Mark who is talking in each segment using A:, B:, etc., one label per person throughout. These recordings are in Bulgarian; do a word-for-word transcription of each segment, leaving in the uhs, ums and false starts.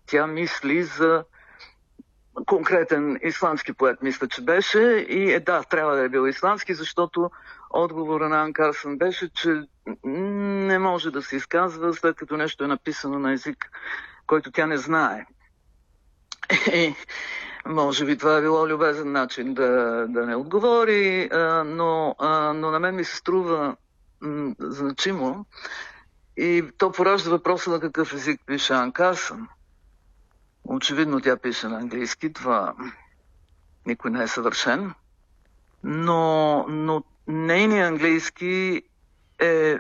A: тя мисли за конкретен исландски поет, мисля, че беше. И е, да, трябва да е бил исландски, защото отговора на Ан Карсън беше, че не може да се изказва, след като нещо е написано на език, който тя не знае. И може би това е било любезен начин да, да не отговори, но, но на мен ми се струва м, значимо. И то поражда въпроса на какъв език пише Ан Карсън. Очевидно тя пише на английски, това никой не е съвършен, но, но нейният английски е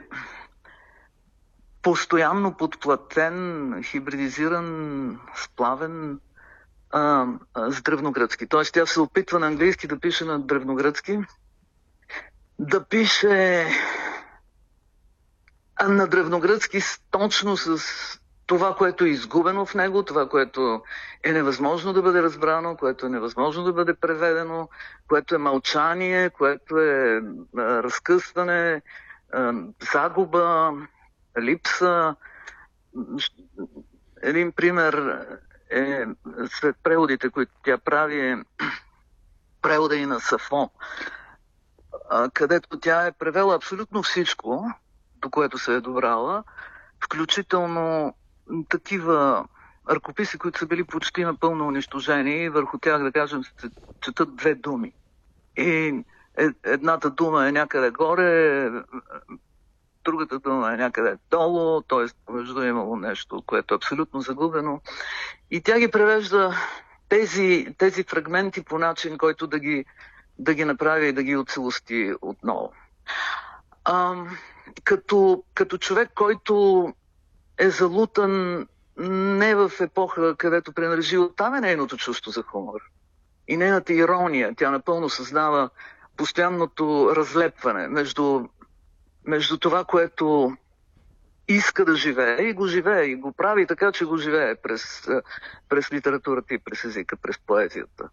A: постоянно подплатен, хибридизиран, сплавен а, а, с древногръцки. Тоест тя се опитва на английски да пише на древногръцки, да пише на древногръцки точно с това, което е изгубено в него, това, което е невъзможно да бъде разбрано, което е невъзможно да бъде преведено, което е мълчание, което е а, разкъсване, а, загуба, липса. Един пример е след преводите, които тя прави, е превода и на Сафо, а, където тя е превела абсолютно всичко, до което се е добрала, включително такива ръкописи, които са били почти напълно унищожени, и върху тях, да кажем, се четат две думи. И едната дума е някъде горе, другата дума е някъде долу, т.е. между имало нещо, което е абсолютно загубено. И тя ги превежда тези, тези фрагменти по начин, който да ги, да ги направи и да ги оцелости отново. А, като, като човек, който е залутан не в епоха, където принадлежи, оттам е нейното чувство за хумор. И нейната ирония, тя напълно съзнава постоянното разлепване между, между това, което иска да живее и го живее, и го прави така, че го живее през, през литературата и през езика, през поезията.